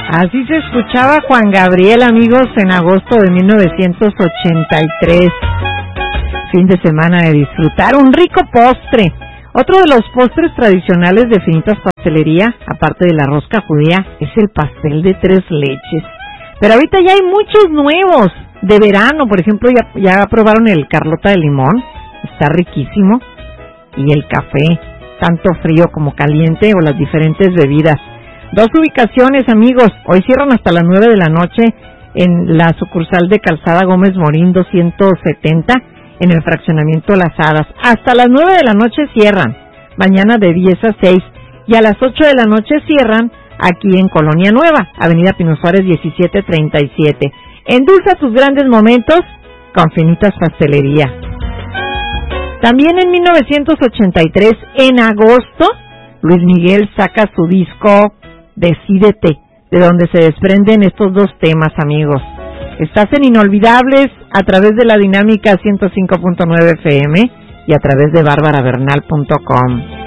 Así se escuchaba Juan Gabriel, amigos, en agosto de 1983. Fin de semana de disfrutar un rico postre. Otro de los postres tradicionales de Finitas Pastelería, aparte de la rosca judía, es el pastel de 3 leches. Pero ahorita ya hay muchos nuevos de verano. Por ejemplo, ya probaron el Carlota de limón, está riquísimo. Y el café, tanto frío como caliente, o las diferentes bebidas. 2 ubicaciones, amigos. Hoy cierran hasta las 9 de la noche en la sucursal de Calzada Gómez Morín 270, en el fraccionamiento Las Hadas. Hasta las 9 de la noche cierran. Mañana de 10 a 6. Y a las 8 de la noche cierran aquí en Colonia Nueva, Avenida Pino Suárez 1737. Endulza tus grandes momentos con Finitas Pastelería. También en 1983, en agosto, Luis Miguel saca su disco Decídete, de donde se desprenden estos 2 temas, amigos. Estás en Inolvidables a través de la Dinámica 105.9 FM y a través de barbarabernal.com.